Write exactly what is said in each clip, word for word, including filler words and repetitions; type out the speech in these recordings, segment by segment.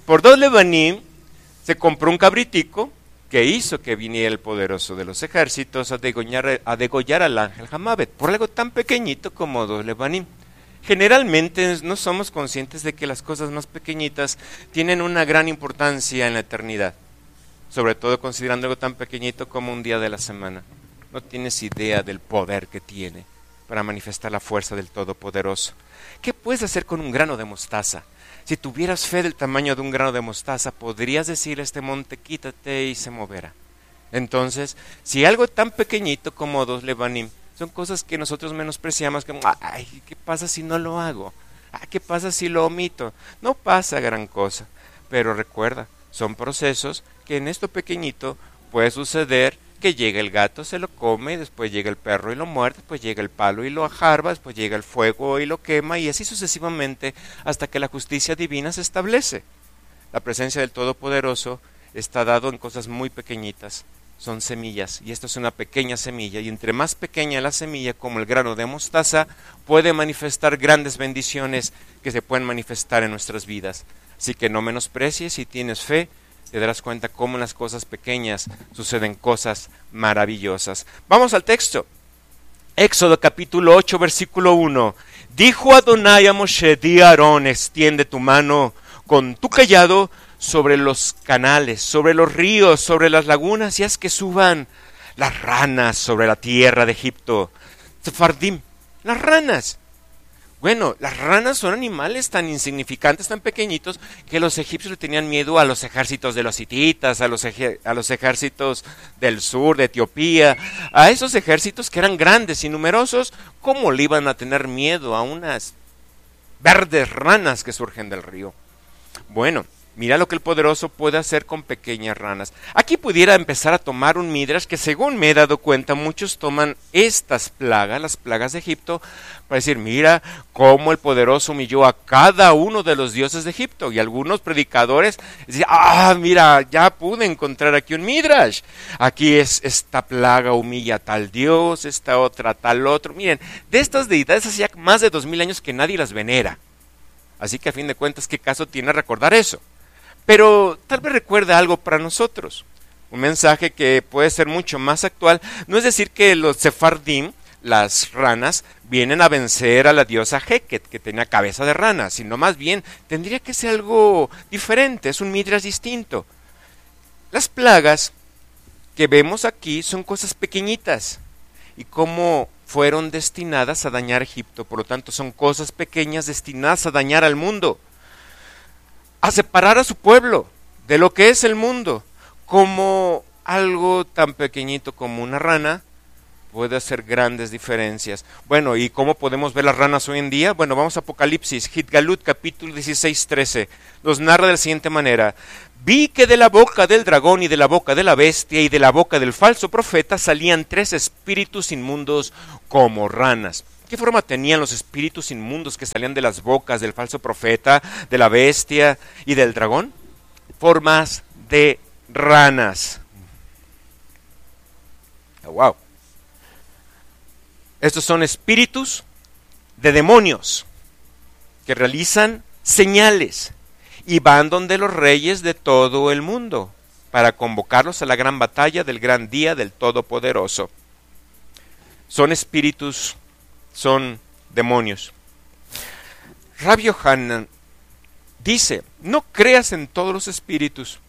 por dos lebanim se compró un cabritico que hizo que viniera el poderoso de los ejércitos a degollar, a degollar al ángel Jamabet, por algo tan pequeñito como dos lebanim. Generalmente no somos conscientes de que las cosas más pequeñitas tienen una gran importancia en la eternidad, sobre todo considerando algo tan pequeñito como un día de la semana. No tienes idea del poder que tiene para manifestar la fuerza del Todopoderoso. ¿Qué puedes hacer con un grano de mostaza? Si tuvieras fe del tamaño de un grano de mostaza, podrías decirle a este monte, quítate y se moverá. Entonces, si algo tan pequeñito como dos lebanim, son cosas que nosotros menospreciamos, como, ay, ¿qué pasa si no lo hago? Ah, ¿qué pasa si lo omito? No pasa gran cosa, pero recuerda, son procesos que en esto pequeñito puede suceder que llega el gato, se lo come, después llega el perro y lo muerde, después llega el palo y lo ajarba, después llega el fuego y lo quema, y así sucesivamente hasta que la justicia divina se establece. La presencia del Todopoderoso está dado en cosas muy pequeñitas, son semillas, y esto es una pequeña semilla, y entre más pequeña la semilla, como el grano de mostaza, puede manifestar grandes bendiciones que se pueden manifestar en nuestras vidas. Así que no menosprecies, si tienes fe, te darás cuenta cómo en las cosas pequeñas suceden cosas maravillosas. Vamos al texto. Éxodo capítulo ocho, versículo uno. Dijo Adonai a Moshe, di a Aarón, extiende tu mano con tu cayado sobre los canales, sobre los ríos, sobre las lagunas, y haz que suban las ranas sobre la tierra de Egipto. Sefardim, las ranas. Bueno, las ranas son animales tan insignificantes, tan pequeñitos, que los egipcios le tenían miedo a los ejércitos de los hititas, a los, ej- a los ejércitos del sur, de Etiopía, a esos ejércitos que eran grandes y numerosos. ¿Cómo le iban a tener miedo a unas verdes ranas que surgen del río? Bueno, mira lo que el Poderoso puede hacer con pequeñas ranas. Aquí pudiera empezar a tomar un midrash que, según me he dado cuenta, muchos toman estas plagas, las plagas de Egipto, para decir, mira cómo el Poderoso humilló a cada uno de los dioses de Egipto. Y algunos predicadores dicen, ah, mira, ya pude encontrar aquí un midrash. Aquí es esta plaga humilla a tal dios, esta otra a tal otro. Miren, de estas deidades hacía más de dos mil años que nadie las venera. Así que a fin de cuentas, ¿qué caso tiene recordar eso? Pero tal vez recuerde algo para nosotros, un mensaje que puede ser mucho más actual. No es decir que los sefardim, las ranas, vienen a vencer a la diosa Heket, que tenía cabeza de rana, sino más bien tendría que ser algo diferente, es un midrash distinto. Las plagas que vemos aquí son cosas pequeñitas, y cómo fueron destinadas a dañar a Egipto, por lo tanto son cosas pequeñas destinadas a dañar al mundo, a separar a su pueblo de lo que es el mundo. Como algo tan pequeñito como una rana puede hacer grandes diferencias. Bueno, ¿y cómo podemos ver las ranas hoy en día? Bueno, vamos a Apocalipsis, Hitgalut, capítulo dieciséis, trece. Nos narra de la siguiente manera. Vi que de la boca del dragón y de la boca de la bestia y de la boca del falso profeta salían tres espíritus inmundos como ranas. ¿Qué forma tenían los espíritus inmundos que salían de las bocas del falso profeta, de la bestia y del dragón? Formas de ranas. Oh, wow. Estos son espíritus de demonios que realizan señales y van donde los reyes de todo el mundo para convocarlos a la gran batalla del gran día del Todopoderoso. Son espíritus, son demonios. Rabbi Yohanan dice, no creas en todos los espíritus,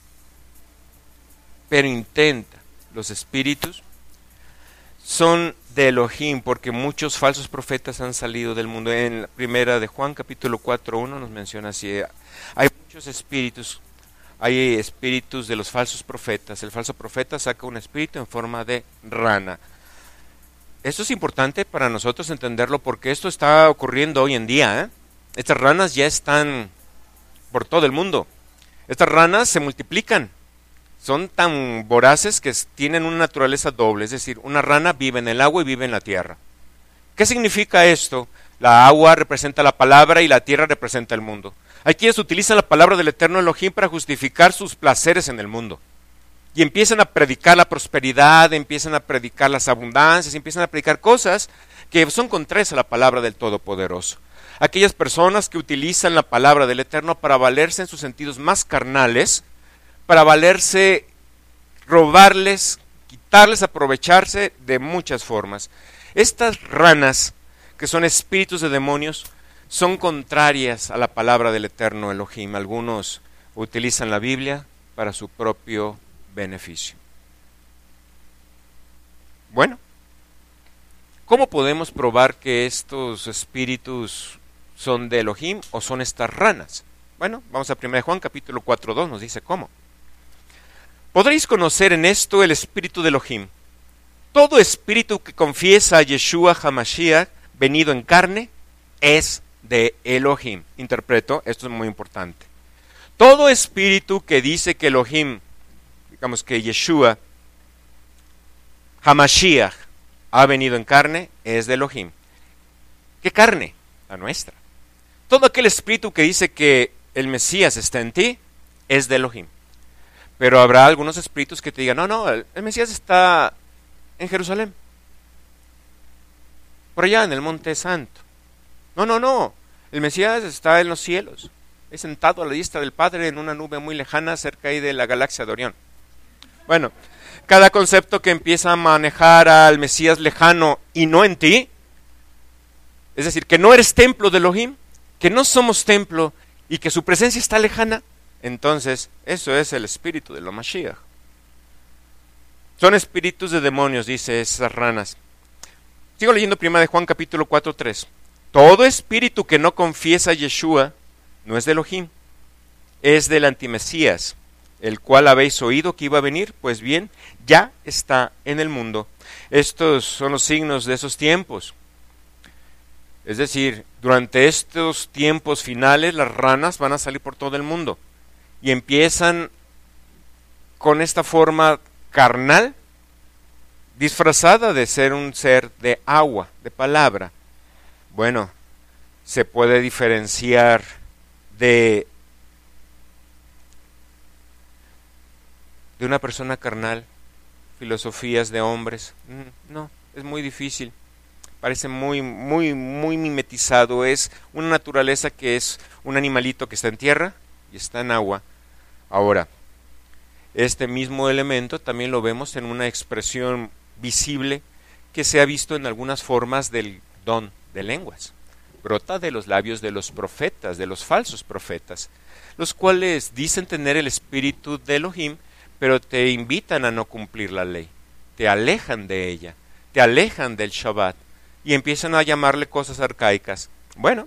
pero intenta. Los espíritus son de Elohim, porque muchos falsos profetas han salido del mundo. En la primera de Juan, capítulo cuatro, uno nos menciona así, hay muchos espíritus, hay espíritus de los falsos profetas. El falso profeta saca un espíritu en forma de rana. Esto es importante para nosotros entenderlo, porque esto está ocurriendo hoy en día, ¿eh? Estas ranas ya están por todo el mundo. Estas ranas se multiplican. Son tan voraces que tienen una naturaleza doble, es decir, una rana vive en el agua y vive en la tierra. ¿Qué significa esto? La agua representa la palabra y la tierra representa el mundo. Hay quienes utilizan la palabra del eterno Elohim para justificar sus placeres en el mundo. Y empiezan a predicar la prosperidad, empiezan a predicar las abundancias, empiezan a predicar cosas que son contrarias a la palabra del Todopoderoso. aquellas personas que utilizan la palabra del Eterno para valerse en sus sentidos más carnales, para valerse, robarles, quitarles, aprovecharse de muchas formas. Estas ranas, que son espíritus de demonios, son contrarias a la palabra del Eterno Elohim. Algunos utilizan la Biblia para su propio beneficio. Bueno, ¿cómo podemos probar que estos espíritus son de Elohim o son estas ranas? Bueno, vamos a primera de Juan capítulo cuatro dos, nos dice cómo. Podréis conocer en esto el espíritu de Elohim. Todo espíritu que confiesa a Yeshua HaMashiach, venido en carne, es de Elohim. Interpreto, esto es muy importante. Todo espíritu que dice que Elohim, digamos que Yeshua HaMashiach ha venido en carne, es de Elohim. ¿Qué carne? La nuestra. Todo aquel espíritu que dice que el Mesías está en ti, es de Elohim. Pero habrá algunos espíritus que te digan, no, no, el, el Mesías está en Jerusalén, por allá en el Monte Santo. No, no, no, el Mesías está en los cielos, es sentado a la diestra del Padre en una nube muy lejana cerca ahí de la galaxia de Orión. Bueno, cada concepto que empieza a manejar al Mesías lejano y no en ti, es decir, que no eres templo de Elohim, que no somos templo y que su presencia está lejana, entonces eso es el espíritu de lo Mashiach. Son espíritus de demonios, dice esas ranas. Sigo leyendo primera de Juan capítulo cuatro tres. Todo espíritu que no confiesa a Yeshua no es de Elohim, es del antimesías, el cual habéis oído que iba a venir, pues bien, ya está en el mundo. Estos son los signos de esos tiempos. Es decir, durante estos tiempos finales las ranas van a salir por todo el mundo y empiezan con esta forma carnal, disfrazada de ser un ser de agua, de palabra. Bueno, se puede diferenciar de, de una persona carnal, filosofías de hombres. No, es muy difícil. Parece muy, muy, muy mimetizado. Es una naturaleza que es un animalito que está en tierra y está en agua. Ahora, este mismo elemento también lo vemos en una expresión visible que se ha visto en algunas formas del don de lenguas. Brota de los labios de los profetas, de los falsos profetas, los cuales dicen tener el espíritu de Elohim, pero te invitan a no cumplir la ley, te alejan de ella, te alejan del Shabbat y empiezan a llamarle cosas arcaicas. Bueno,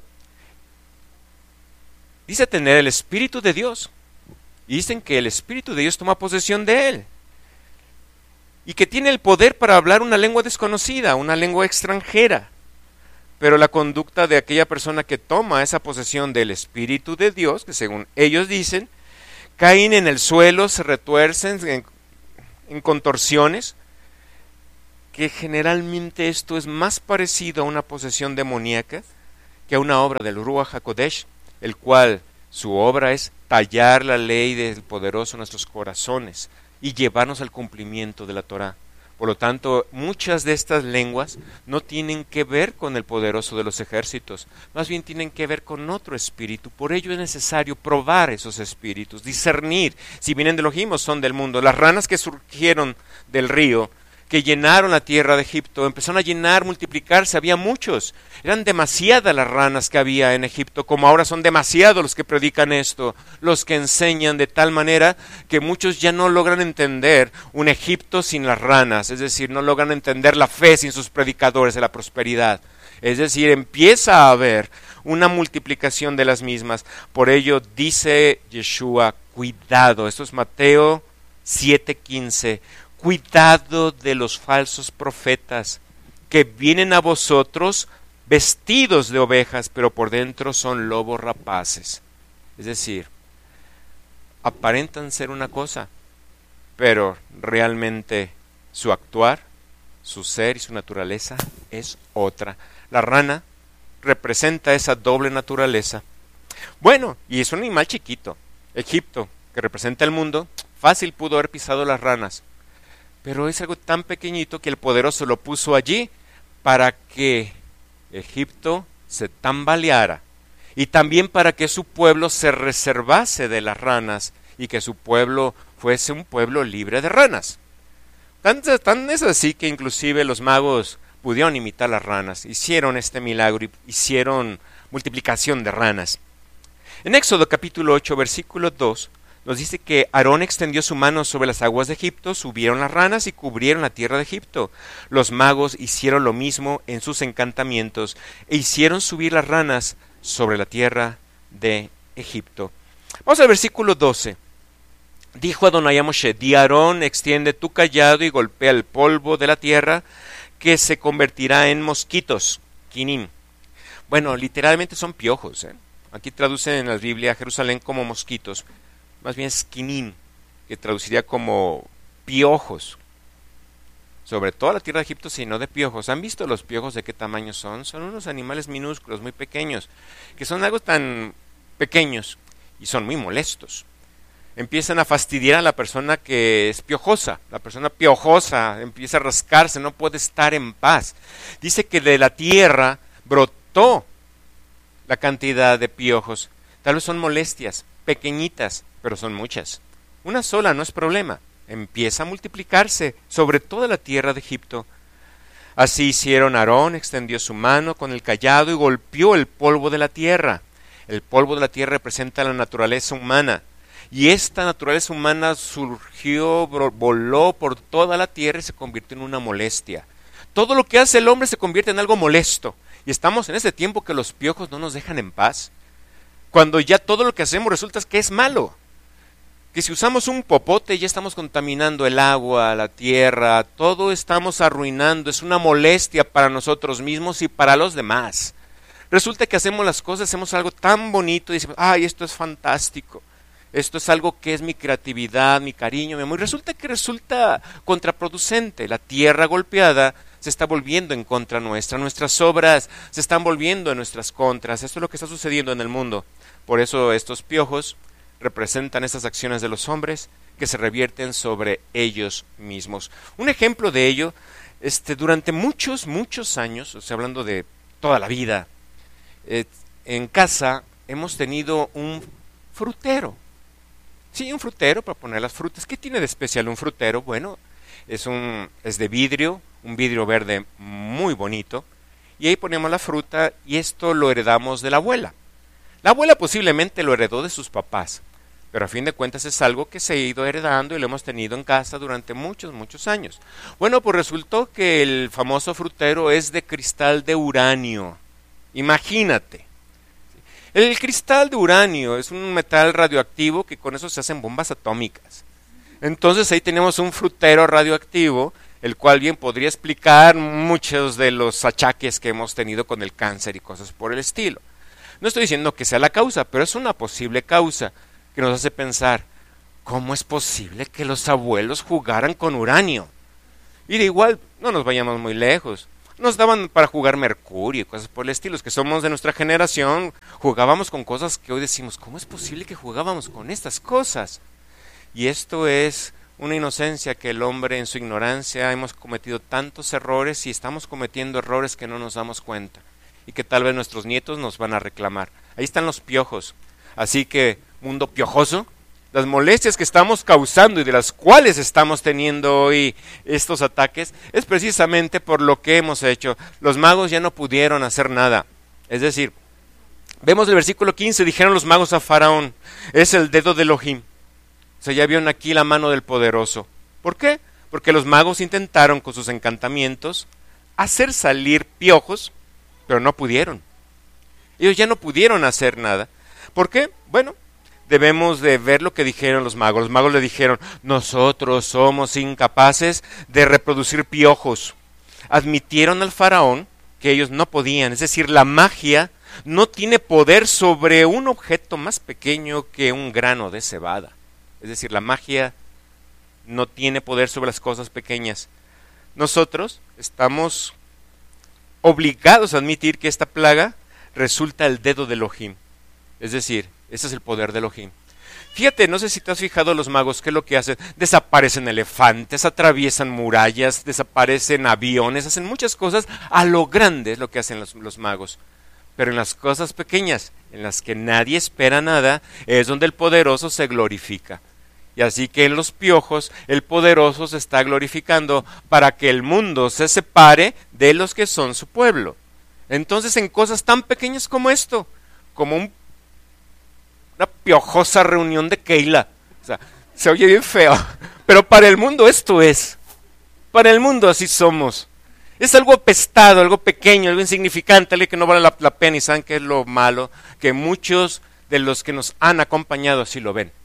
dice tener el espíritu de Dios, y dicen que el espíritu de Dios toma posesión de él, y que tiene el poder para hablar una lengua desconocida, una lengua extranjera. Pero la conducta de aquella persona que toma esa posesión del Espíritu de Dios, que según ellos dicen, caen en el suelo, se retuercen en, en contorsiones, que generalmente esto es más parecido a una posesión demoníaca que a una obra del Ruach HaKodesh, el cual su obra es tallar la ley del poderoso en nuestros corazones y llevarnos al cumplimiento de la Torah. Por lo tanto, muchas de estas lenguas no tienen que ver con el poderoso de los ejércitos, más bien tienen que ver con otro espíritu. Por ello es necesario probar esos espíritus, discernir si vienen de Elohim o son del mundo. Las ranas que surgieron del río, que llenaron la tierra de Egipto, empezaron a llenar, multiplicarse, había muchos. Eran demasiadas las ranas que había en Egipto, como ahora son demasiados los que predican esto, los que enseñan de tal manera que muchos ya no logran entender un Egipto sin las ranas, es decir, no logran entender la fe sin sus predicadores de la prosperidad. Es decir, empieza a haber una multiplicación de las mismas. Por ello dice Yeshua, cuidado, esto es Mateo siete quince, cuidado de los falsos profetas que vienen a vosotros vestidos de ovejas, pero por dentro son lobos rapaces. Es decir, aparentan ser una cosa, pero realmente su actuar, su ser y su naturaleza es otra. La rana representa esa doble naturaleza. Bueno, y es un animal chiquito. Egipto, que representa el mundo, fácil pudo haber pisado las ranas. Pero es algo tan pequeñito que el poderoso lo puso allí para que Egipto se tambaleara, y también para que su pueblo se reservase de las ranas y que su pueblo fuese un pueblo libre de ranas. Tan, tan es así que inclusive los magos pudieron imitar las ranas, hicieron este milagro y hicieron multiplicación de ranas. En Éxodo capítulo ocho, versículo dos, nos dice que Aarón extendió su mano sobre las aguas de Egipto, subieron las ranas y cubrieron la tierra de Egipto. Los magos hicieron lo mismo en sus encantamientos e hicieron subir las ranas sobre la tierra de Egipto. Vamos al versículo doce. Dijo Adonai a Moshe: di a Aarón, extiende tu cayado y golpea el polvo de la tierra, que se convertirá en mosquitos. Kinim. Bueno, literalmente son piojos, ¿eh? Aquí traducen en la Biblia Jerusalén como mosquitos. Más bien es kinim, que traduciría como piojos. Sobre toda la tierra de Egipto, sino de piojos. ¿Han visto los piojos de qué tamaño son? Son unos animales minúsculos, muy pequeños, que son algo tan pequeños y son muy molestos. Empiezan a fastidiar a la persona que es piojosa. La persona piojosa empieza a rascarse, no puede estar en paz. Dice que de la tierra brotó la cantidad de piojos. Tal vez son molestias, pequeñitas, pero son muchas. Una sola no es problema. Empieza a multiplicarse sobre toda la tierra de Egipto. Así hicieron. Aarón extendió su mano con el cayado y golpeó el polvo de la tierra. El polvo de la tierra representa la naturaleza humana. Y esta naturaleza humana surgió, voló por toda la tierra y se convirtió en una molestia. Todo lo que hace el hombre se convierte en algo molesto. Y estamos en ese tiempo que los piojos no nos dejan en paz. Cuando ya todo lo que hacemos resulta que es malo. Que si usamos un popote ya estamos contaminando el agua, la tierra, todo estamos arruinando. Es una molestia para nosotros mismos y para los demás. Resulta que hacemos las cosas, hacemos algo tan bonito y decimos: ay, esto es fantástico. Esto es algo que es mi creatividad, mi cariño, mi amor. Y resulta que resulta contraproducente. La tierra golpeada se está volviendo en contra nuestra. Nuestras obras se están volviendo en nuestras contras. Esto es lo que está sucediendo en el mundo. Por eso estos piojos representan esas acciones de los hombres que se revierten sobre ellos mismos. Un ejemplo de ello, este, durante muchos, muchos años, o sea, hablando de toda la vida, eh, en casa hemos tenido un frutero. Sí, un frutero para poner las frutas. ¿Qué tiene de especial un frutero? Bueno, es, un, es de vidrio, un vidrio verde muy bonito, y ahí ponemos la fruta y esto lo heredamos de la abuela. La abuela posiblemente lo heredó de sus papás, pero a fin de cuentas es algo que se ha ido heredando y lo hemos tenido en casa durante muchos, muchos años. Bueno, pues resultó que el famoso frutero es de cristal de uranio. Imagínate. El cristal de uranio es un metal radioactivo que con eso se hacen bombas atómicas. Entonces ahí tenemos un frutero radioactivo, el cual bien podría explicar muchos de los achaques que hemos tenido con el cáncer y cosas por el estilo. No estoy diciendo que sea la causa, pero es una posible causa que nos hace pensar: ¿cómo es posible que los abuelos jugaran con uranio? Y de igual, no nos vayamos muy lejos. Nos daban para jugar mercurio y cosas por el estilo. Los que somos de nuestra generación jugábamos con cosas que hoy decimos: ¿cómo es posible que jugábamos con estas cosas? Y esto es una inocencia que el hombre en su ignorancia hemos cometido tantos errores y estamos cometiendo errores que no nos damos cuenta y que tal vez nuestros nietos nos van a reclamar. Ahí están los piojos. Así que, mundo piojoso, las molestias que estamos causando y de las cuales estamos teniendo hoy estos ataques es precisamente por lo que hemos hecho. Los magos ya no pudieron hacer nada. Es decir, vemos el versículo quince, dijeron los magos a Faraón: es el dedo de Elohim. O sea, ya vieron aquí la mano del poderoso. ¿Por qué? Porque los magos intentaron con sus encantamientos hacer salir piojos, pero no pudieron. Ellos ya no pudieron hacer nada. ¿Por qué? Bueno, debemos de ver lo que dijeron los magos. Los magos le dijeron: nosotros somos incapaces de reproducir piojos. Admitieron al faraón que ellos no podían. Es decir, la magia no tiene poder sobre un objeto más pequeño que un grano de cebada. Es decir, la magia no tiene poder sobre las cosas pequeñas. Nosotros estamos obligados a admitir que esta plaga resulta el dedo de Elohim. Es decir, ese es el poder de Elohim. Fíjate, no sé si te has fijado los magos, ¿qué es lo que hacen? Desaparecen elefantes, atraviesan murallas, desaparecen aviones, hacen muchas cosas a lo grande, es lo que hacen los, los magos. Pero en las cosas pequeñas, en las que nadie espera nada, es donde el poderoso se glorifica. Y así que en los piojos, el poderoso se está glorificando para que el mundo se separe de los que son su pueblo. Entonces, en cosas tan pequeñas como esto, como un, una piojosa reunión de Keila, o sea, se oye bien feo, pero para el mundo esto es. Para el mundo así somos. Es algo apestado, algo pequeño, algo insignificante, algo que no vale la, la pena, y saben que es lo malo, que muchos de los que nos han acompañado así lo ven.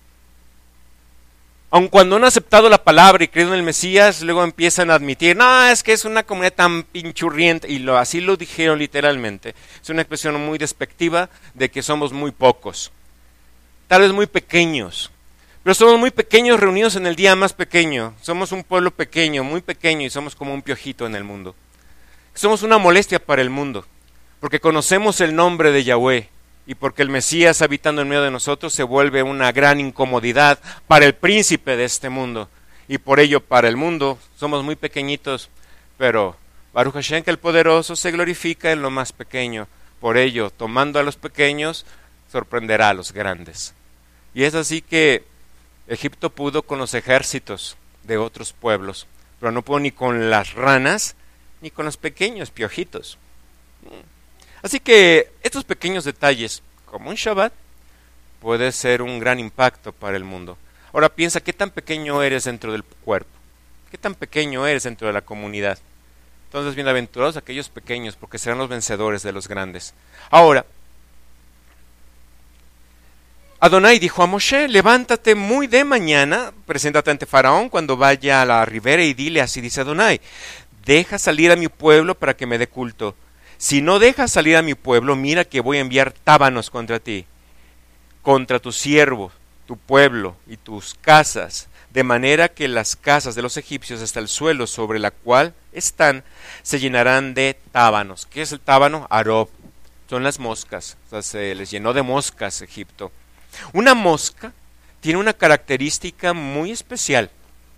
Aun cuando han aceptado la palabra y creído en el Mesías, luego empiezan a admitir, no, es que es una comunidad tan pinchurrienta, y lo, así lo dijeron literalmente. Es una expresión muy despectiva de que somos muy pocos, tal vez muy pequeños, pero somos muy pequeños reunidos en el día más pequeño. Somos un pueblo pequeño, muy pequeño, y somos como un piojito en el mundo. Somos una molestia para el mundo, porque conocemos el nombre de Yahweh, y porque el Mesías habitando en medio de nosotros se vuelve una gran incomodidad para el príncipe de este mundo. Y por ello para el mundo somos muy pequeñitos, pero Baruch Hashem, que el poderoso se glorifica en lo más pequeño. Por ello, tomando a los pequeños, sorprenderá a los grandes. Y es así que Egipto pudo con los ejércitos de otros pueblos, pero no pudo ni con las ranas, ni con los pequeños piojitos. Así que estos pequeños detalles, como un Shabbat, puede ser un gran impacto para el mundo. Ahora piensa, ¿qué tan pequeño eres dentro del cuerpo? ¿Qué tan pequeño eres dentro de la comunidad? Entonces, bienaventurados aquellos pequeños, porque serán los vencedores de los grandes. Ahora, Adonai dijo a Moshe, levántate muy de mañana, preséntate ante Faraón cuando vaya a la ribera y dile, así dice Adonai, deja salir a mi pueblo para que me dé culto. Si no dejas salir a mi pueblo, mira que voy a enviar tábanos contra ti, contra tus siervos, tu pueblo y tus casas, de manera que las casas de los egipcios hasta el suelo sobre la cual están se llenarán de tábanos. ¿Qué es el tábano? Arob. Son las moscas. O sea, se les llenó de moscas Egipto. Una mosca tiene una característica muy especial.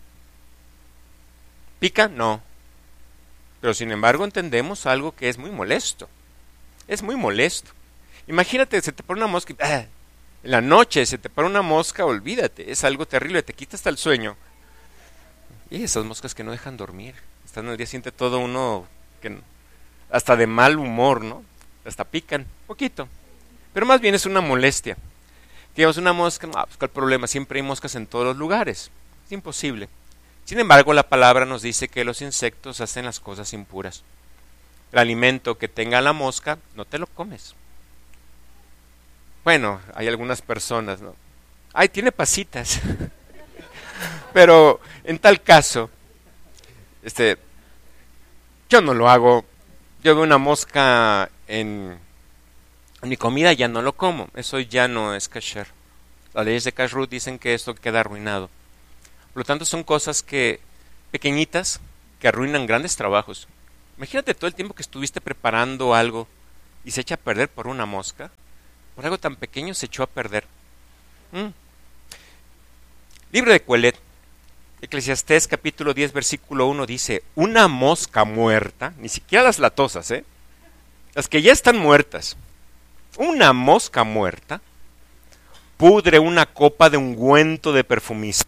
¿Pica? No. Pero sin embargo entendemos algo que es muy molesto. Es muy molesto. Imagínate, se te pone una mosca y ¡ah! En la noche se te pone una mosca, olvídate, es algo terrible, te quita hasta el sueño. Y esas moscas que no dejan dormir. Están al día siguiente todo uno que hasta de mal humor, ¿no? Hasta pican, poquito. Pero más bien es una molestia. Digamos, una mosca, no, pues, ¿cuál problema? Siempre hay moscas en todos los lugares. Es imposible. Sin embargo, la palabra nos dice que los insectos hacen las cosas impuras. El alimento que tenga la mosca, no te lo comes. Bueno, hay algunas personas, ¿no? Ay, tiene pasitas. Pero en tal caso, este, yo no lo hago. Yo veo una mosca en, en mi comida, ya no lo como. Eso ya no es kasher. Las leyes de kashrut dicen que esto queda arruinado. Por lo tanto, son cosas que pequeñitas que arruinan grandes trabajos. Imagínate todo el tiempo que estuviste preparando algo y se echa a perder por una mosca. Por algo tan pequeño se echó a perder. Mm. Libro de Coelet, Eclesiastés capítulo diez, versículo uno dice, una mosca muerta, ni siquiera las latosas, ¿eh? Las que ya están muertas, una mosca muerta pudre una copa de ungüento de perfumista.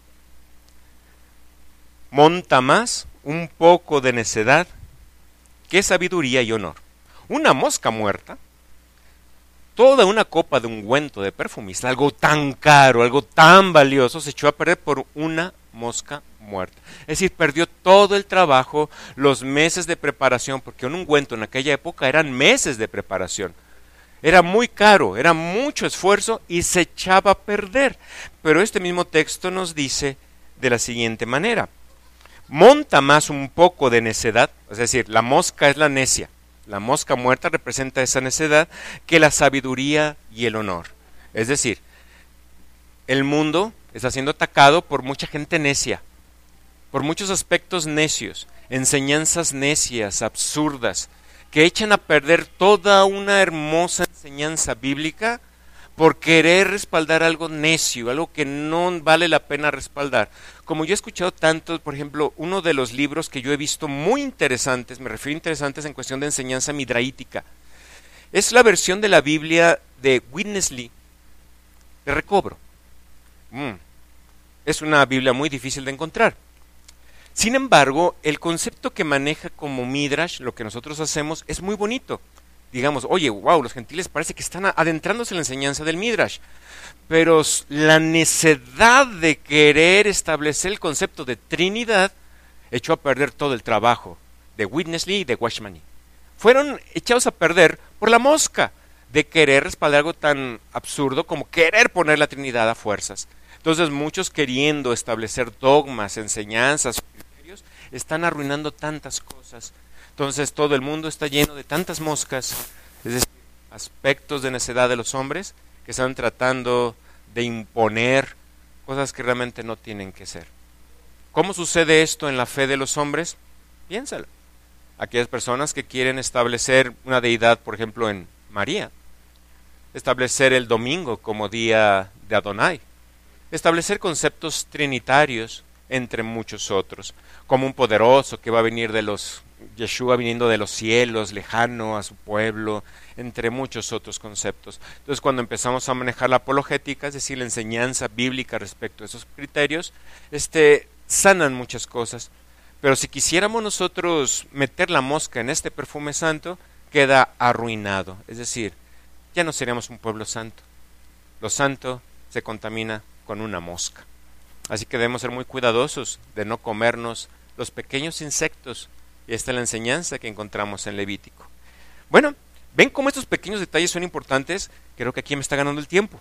Monta más un poco de necedad que sabiduría y honor. Una mosca muerta, toda una copa de ungüento de perfumista, algo tan caro, algo tan valioso, se echó a perder por una mosca muerta. Es decir, perdió todo el trabajo, los meses de preparación, porque un ungüento en aquella época eran meses de preparación. Era muy caro, era mucho esfuerzo y se echaba a perder. Pero este mismo texto nos dice de la siguiente manera. Monta más un poco de necedad, es decir, la mosca es la necia. La mosca muerta representa esa necedad que la sabiduría y el honor. Es decir, el mundo está siendo atacado por mucha gente necia, por muchos aspectos necios, enseñanzas necias, absurdas, que echan a perder toda una hermosa enseñanza bíblica por querer respaldar algo necio, algo que no vale la pena respaldar. Como yo he escuchado tanto, por ejemplo, uno de los libros que yo he visto muy interesantes, me refiero a interesantes en cuestión de enseñanza midraítica, Es la versión de la Biblia de Witness Lee, de recobro. Mm. Es una Biblia muy difícil de encontrar. Sin embargo, el concepto que maneja como Midrash, lo que nosotros hacemos, es muy bonito. Digamos, oye, wow, los gentiles parece que están adentrándose en la enseñanza del Midrash. Pero la necedad de querer establecer el concepto de Trinidad echó a perder todo el trabajo de Witness Lee y de Washmani. Fueron echados a perder por la mosca de querer respaldar algo tan absurdo como querer poner la Trinidad a fuerzas. Entonces muchos, queriendo establecer dogmas, enseñanzas, criterios, están arruinando tantas cosas. Entonces todo el mundo está lleno de tantas moscas, es decir, aspectos de necedad de los hombres que están tratando de imponer cosas que realmente no tienen que ser. ¿Cómo sucede esto en la fe de los hombres? Piénsalo. Aquellas personas que quieren establecer una deidad, por ejemplo, en María, establecer el domingo como día de Adonai, establecer conceptos trinitarios entre muchos otros, como un poderoso que va a venir de los, Yeshua viniendo de los cielos, lejano a su pueblo, entre muchos otros conceptos. Entonces, cuando empezamos a manejar la apologética, es decir, la enseñanza bíblica respecto a esos criterios, este, sanan muchas cosas. Pero si quisiéramos nosotros meter la mosca en este perfume santo, queda arruinado. Es decir, ya no seríamos un pueblo santo. Lo santo se contamina con una mosca. Así que debemos ser muy cuidadosos de no comernos los pequeños insectos. Y esta es la enseñanza que encontramos en Levítico. Bueno, ¿ven cómo estos pequeños detalles son importantes? Creo que aquí me está ganando el tiempo.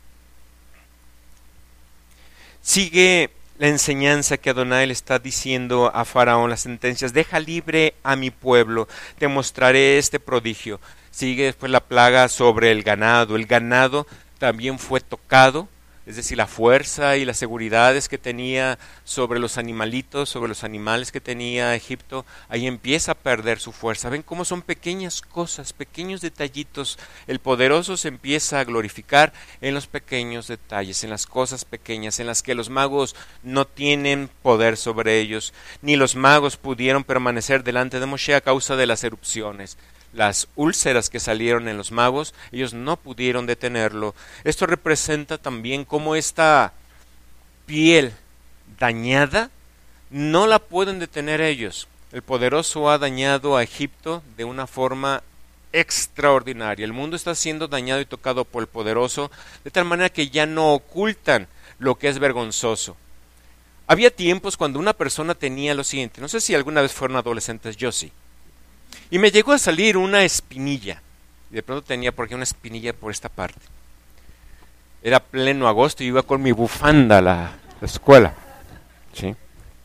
Sigue la enseñanza que Adonai le está diciendo a Faraón, las sentencias: deja libre a mi pueblo, te mostraré este prodigio. Sigue después la plaga sobre el ganado. El ganado también fue tocado, es decir, la fuerza y las seguridades que tenía sobre los animalitos, sobre los animales que tenía Egipto, ahí empieza a perder su fuerza. ¿Ven cómo son pequeñas cosas, pequeños detallitos? El poderoso se empieza a glorificar en los pequeños detalles, en las cosas pequeñas, en las que los magos no tienen poder sobre ellos, ni los magos pudieron permanecer delante de Moshe a causa de las erupciones. Las úlceras que salieron en los magos, ellos no pudieron detenerlo. Esto representa también cómo esta piel dañada no la pueden detener ellos. El poderoso ha dañado a Egipto de una forma extraordinaria. El mundo está siendo dañado y tocado por el poderoso, de tal manera que ya no ocultan lo que es vergonzoso. Había tiempos cuando una persona tenía lo siguiente, no sé si alguna vez fueron adolescentes, yo sí. Y me llegó a salir una espinilla. Y de pronto tenía por aquí una espinilla por esta parte. Era pleno agosto y iba con mi bufanda a la, la escuela. ¿Sí?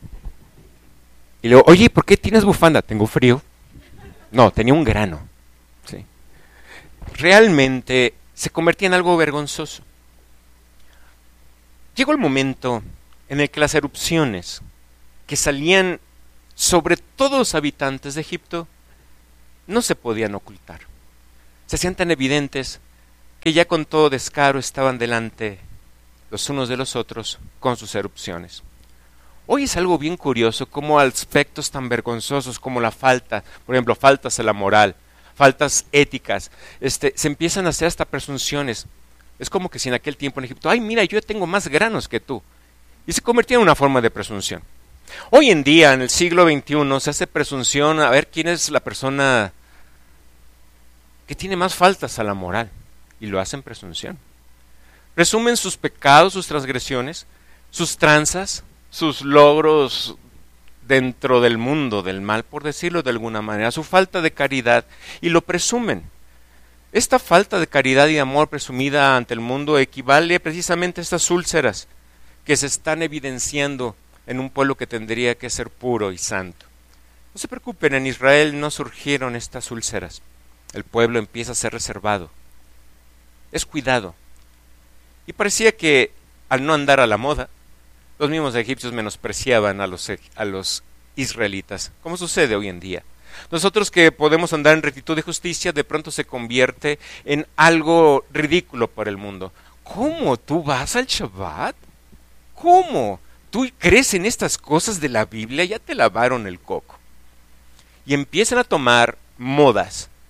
Y le digo, oye, ¿por qué tienes bufanda? ¿Tengo frío? No, tenía un grano. ¿Sí? Realmente se convertía en algo vergonzoso. Llegó el momento en el que las erupciones que salían sobre todos los habitantes de Egipto no se podían ocultar. Se hacían tan evidentes que ya con todo descaro estaban delante los unos de los otros con sus erupciones. Hoy es algo bien curioso cómo aspectos tan vergonzosos como la falta, por ejemplo, faltas a la moral, faltas éticas, este, se empiezan a hacer hasta presunciones. Es como que si en aquel tiempo en Egipto, ay, mira, yo tengo más granos que tú. Y se convertía en una forma de presunción. Hoy en día, en el siglo veintiuno, se hace presunción a ver quién es la persona que tiene más faltas a la moral, y lo hacen presunción. Presumen sus pecados, sus transgresiones, sus tranzas, sus logros dentro del mundo del mal, por decirlo de alguna manera, su falta de caridad, y lo presumen. Esta falta de caridad y de amor presumida ante el mundo equivale precisamente a estas úlceras que se están evidenciando en un pueblo que tendría que ser puro y santo. No se preocupen, en Israel no surgieron estas úlceras. El pueblo empieza a ser reservado. Es cuidado. Y parecía que, al no andar a la moda, los mismos egipcios menospreciaban a los, a los israelitas, como sucede hoy en día. Nosotros que podemos andar en rectitud y justicia, de pronto se convierte en algo ridículo para el mundo. ¿Cómo? ¿Tú vas al Shabbat? ¿Cómo? ¿Tú crees en estas cosas de la Biblia? Ya te lavaron el coco. Y empiezan a tomar modas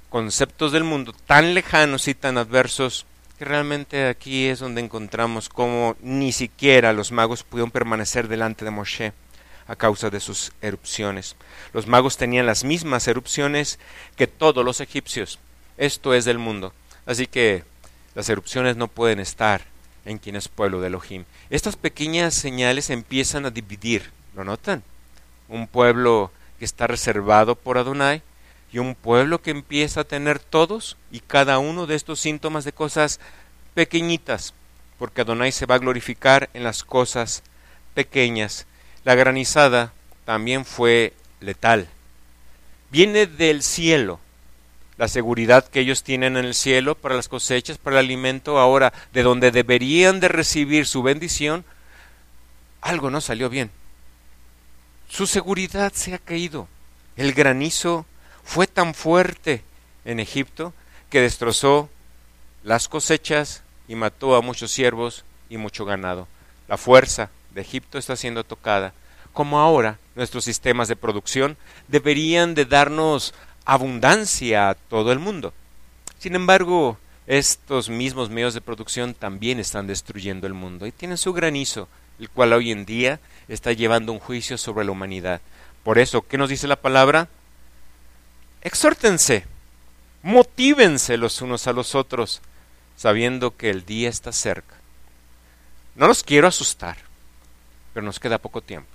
conceptos del mundo tan lejanos y tan adversos, que realmente aquí es donde encontramos cómo ni siquiera los magos pudieron permanecer delante de Moshe a causa de sus erupciones. Los magos tenían las mismas erupciones que todos los egipcios. Esto es del mundo. Así que las erupciones no pueden estar en quien es pueblo de Elohim. Estas pequeñas señales empiezan a dividir, ¿lo notan? Un pueblo que está reservado por Adonai y un pueblo que empieza a tener todos y cada uno de estos síntomas de cosas pequeñitas, porque Adonai se va a glorificar en las cosas pequeñas. La granizada también fue letal. Viene del cielo. La seguridad que ellos tienen en el cielo para las cosechas, para el alimento, ahora de donde deberían de recibir su bendición, algo no salió bien. Su seguridad se ha caído. El granizo fue tan fuerte en Egipto que destrozó las cosechas y mató a muchos siervos y mucho ganado. La fuerza de Egipto está siendo tocada. Como ahora nuestros sistemas de producción deberían de darnos abundancia a todo el mundo. Sin embargo, estos mismos medios de producción también están destruyendo el mundo y tienen su granizo, el cual hoy en día está llevando un juicio sobre la humanidad. Por eso, ¿qué nos dice la palabra? Exhórtense, motívense los unos a los otros, sabiendo que el día está cerca. No los quiero asustar, pero nos queda poco tiempo.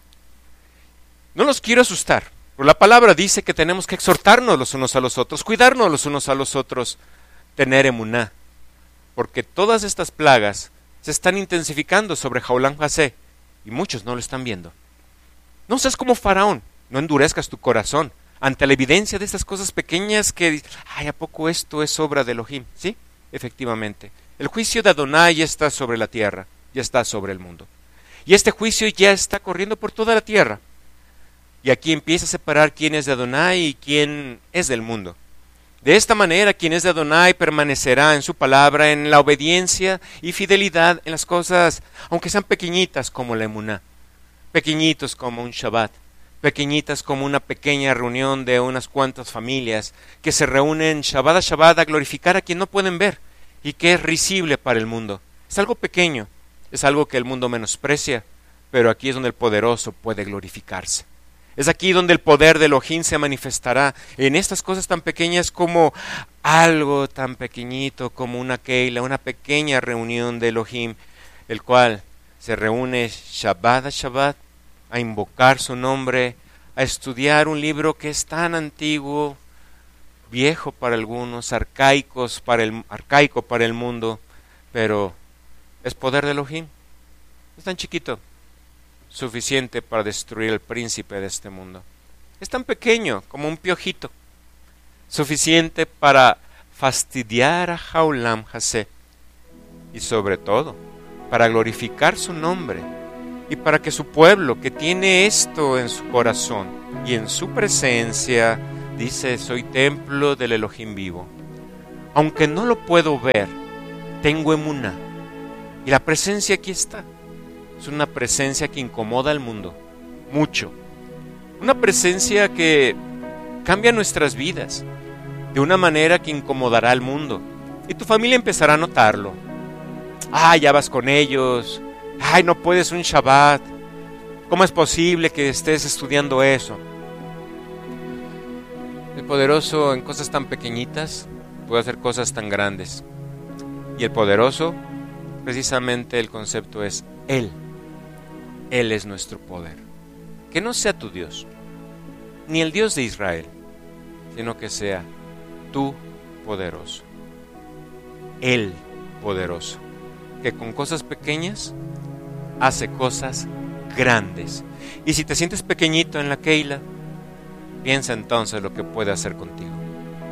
No los quiero asustar, pero la palabra dice que tenemos que exhortarnos los unos a los otros, cuidarnos los unos a los otros, tener emuná, porque todas estas plagas se están intensificando sobre Jaolam Jasé y muchos no lo están viendo. No seas como Faraón, no endurezcas tu corazón ante la evidencia de estas cosas pequeñas que, ay, ¿a poco esto es obra de Elohim? Sí, efectivamente. El juicio de Adonai ya está sobre la tierra, ya está sobre el mundo. Y este juicio ya está corriendo por toda la tierra. Y aquí empieza a separar quién es de Adonai y quién es del mundo. De esta manera, quien es de Adonai permanecerá en su palabra, en la obediencia y fidelidad en las cosas, aunque sean pequeñitas como la emuná, pequeñitos como un Shabbat, pequeñitas como una pequeña reunión de unas cuantas familias que se reúnen Shabbat a Shabbat a glorificar a quien no pueden ver y que es risible para el mundo. Es algo pequeño, es algo que el mundo menosprecia, pero aquí es donde el poderoso puede glorificarse. Es aquí donde el poder de Elohim se manifestará, en estas cosas tan pequeñas como algo tan pequeñito como una keila, una pequeña reunión de Elohim, el cual se reúne Shabbat a Shabbat a invocar su nombre, a estudiar un libro que es tan antiguo, viejo para algunos, arcaicos para el, arcaico para el mundo, pero es poder de Elohim. Es tan chiquito, suficiente para destruir al príncipe de este mundo. Es tan pequeño como un piojito, suficiente para fastidiar a Jaolam Jasé y sobre todo para glorificar su nombre y para que su pueblo que tiene esto en su corazón y en su presencia dice: soy templo del Elohim vivo. Aunque no lo puedo ver, tengo emuná y la presencia aquí está. Es una presencia que incomoda al mundo mucho, una presencia que cambia nuestras vidas de una manera que incomodará al mundo y tu familia empezará a notarlo. Ah, ya vas con ellos. Ay, no puedes un Shabbat. ¿Cómo es posible que estés estudiando eso? El poderoso en cosas tan pequeñitas puede hacer cosas tan grandes. Y el poderoso, precisamente el concepto es Él. Él es nuestro poder. Que no sea tu Dios, ni el Dios de Israel, sino que sea tú poderoso. Él poderoso, que con cosas pequeñas hace cosas grandes. Y si te sientes pequeñito en la keila, piensa entonces lo que puede hacer contigo.